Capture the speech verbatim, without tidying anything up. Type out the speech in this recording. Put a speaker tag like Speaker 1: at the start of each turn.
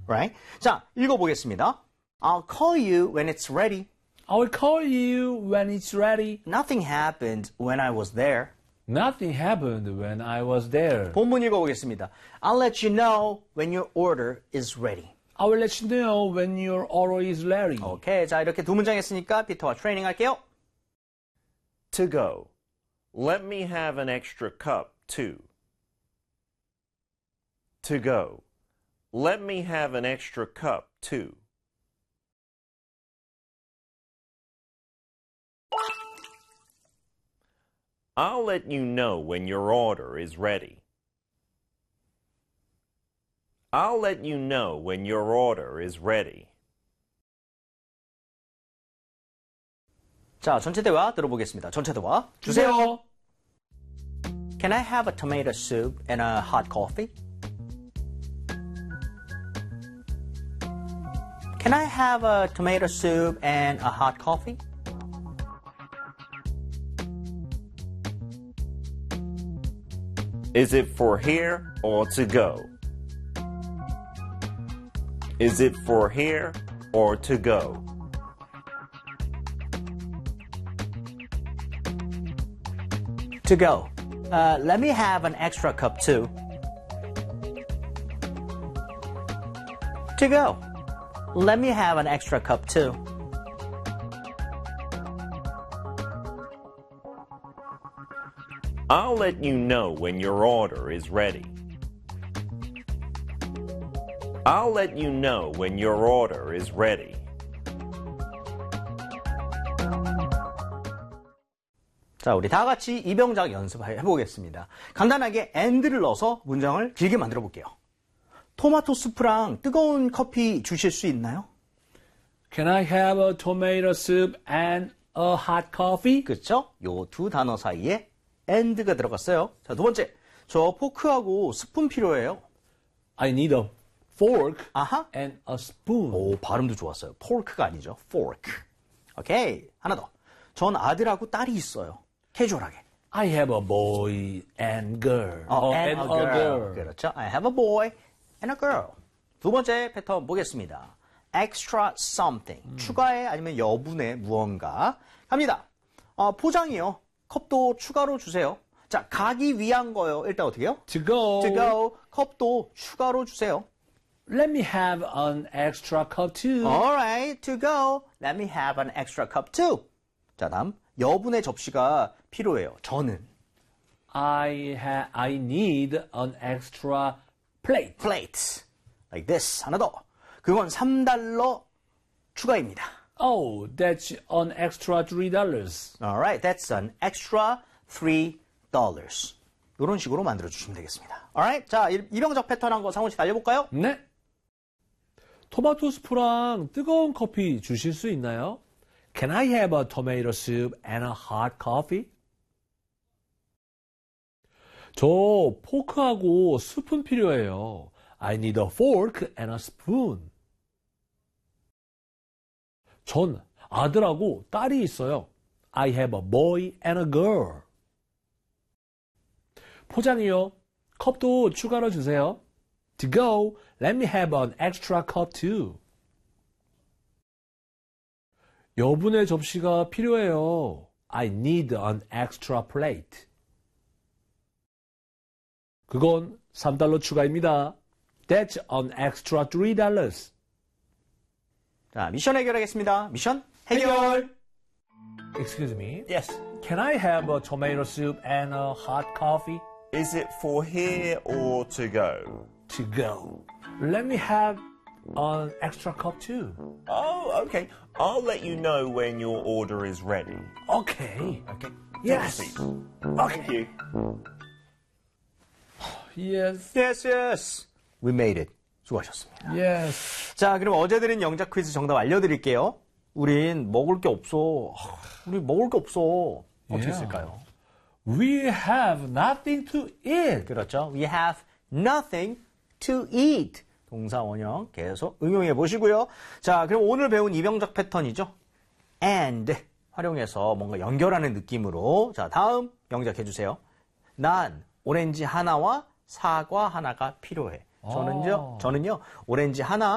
Speaker 1: Right? 자, 읽어보겠습니다. I'll call you when it's ready.
Speaker 2: I will call you when it's ready.
Speaker 1: Nothing happened when I was there.
Speaker 2: Nothing happened when I was there.
Speaker 1: 본문 읽어보겠습니다. I'll let you know when your order is ready.
Speaker 2: I will let you know when your order is ready.
Speaker 1: 오케이, 자 이렇게 두 문장 했으니까 피터와 트레이닝 할게요.
Speaker 3: To go. Let me have an extra cup, too. To go. Let me have an extra cup, too. I'll let you know when your order is ready. I'll let you know when your order is ready.
Speaker 1: 자, 전체 대화 들어보겠습니다. 전체 대화 주세요. Can I have a tomato soup and a hot coffee? Can I have a tomato soup and a hot coffee?
Speaker 3: Is it for here or to go? Is it for here or to go?
Speaker 1: To go. Uh, let me have an extra cup too. To go. Let me have an extra cup too.
Speaker 3: I'll let you know when your order is ready. I'll let you know when your order is ready.
Speaker 1: 자, 우리 다 같이 이병작 연습해 보겠습니다. 간단하게 and를 넣어서 문장을 길게 만들어 볼게요. 토마토 수프랑 뜨거운 커피 주실 수 있나요?
Speaker 2: Can I have a tomato soup and a hot coffee?
Speaker 1: 그렇죠? 요 두 단어 사이에 and가 들어갔어요. 자, 두 번째. 저 포크하고 스푼 필요해요.
Speaker 2: I need a fork
Speaker 1: 아하.
Speaker 2: and a spoon.
Speaker 1: 오, 발음도 좋았어요. 포크가 아니죠. fork. 오케이. 하나 더. 전 아들하고 딸이 있어요. 캐주얼하게.
Speaker 2: I have a boy and girl.
Speaker 1: 어,
Speaker 2: Oh,
Speaker 1: and,
Speaker 2: and
Speaker 1: a,
Speaker 2: a
Speaker 1: girl.
Speaker 2: girl.
Speaker 1: 그렇죠. I have a boy and a girl. 두 번째 패턴 보겠습니다. extra something. 음. 추가의 아니면 여분의 무언가. 갑니다. 어, 포장이요. 컵도 추가로 주세요. 자, 가기 위한 거요. 일단 어떻게 해요?
Speaker 2: To go.
Speaker 1: To go. 컵도 추가로 주세요.
Speaker 2: Let me have an extra cup too.
Speaker 1: Alright, to go. Let me have an extra cup too. 자, 다음. 여분의 접시가 필요해요. 저는.
Speaker 2: I ha I need an extra plate.
Speaker 1: plate. Like this. 하나 더. 그건 삼 달러 추가입니다.
Speaker 2: Oh, that's an extra three dollars.
Speaker 1: Alright, that's an extra three dollars. 이런 식으로 만들어주시면 되겠습니다. Alright, 자, 이병작 패턴 한 거 상훈 씨 달려볼까요?
Speaker 2: 네. 토마토 스프랑 뜨거운 커피 주실 수 있나요? Can I have a tomato soup and a hot coffee? 저 포크하고 스푼 필요해요. I need a fork and a spoon. 전 아들하고 딸이 있어요. I have a boy and a girl. 포장이요. 컵도 추가로 주세요. To go, let me have an extra cup too. 여분의 접시가 필요해요. I need an extra plate. 그건 삼 달러 추가입니다. That's an extra three dollars.
Speaker 1: 자, 미션 해결하겠습니다. 미션 해결.
Speaker 2: Excuse me.
Speaker 3: Yes.
Speaker 2: Can I have a tomato soup and a hot coffee?
Speaker 3: Is it for here or to go?
Speaker 2: To go. Let me have an extra cup too.
Speaker 3: Oh, okay. I'll let you know when your order is ready.
Speaker 2: Okay.
Speaker 3: Okay.
Speaker 2: Yes.
Speaker 3: Take a seat. Thank you.
Speaker 2: Yes.
Speaker 1: Yes, yes. We made it. 수고하셨습니다.
Speaker 2: Yes.
Speaker 1: 자, 그럼 어제 드린 영작 퀴즈 정답 알려드릴게요. 우린 먹을 게 없어. 우리 먹을 게 없어. 어떻게
Speaker 2: Yeah.
Speaker 1: 쓸까요?
Speaker 2: We have nothing to eat.
Speaker 1: 그렇죠. We have nothing to eat. 동사 원형 계속 응용해 보시고요. 자, 그럼 오늘 배운 이병작 패턴이죠. and 활용해서 뭔가 연결하는 느낌으로. 자, 다음 영작해 주세요. 난 오렌지 하나와 사과 하나가 필요해. 저는요, 저는요, 오렌지 하나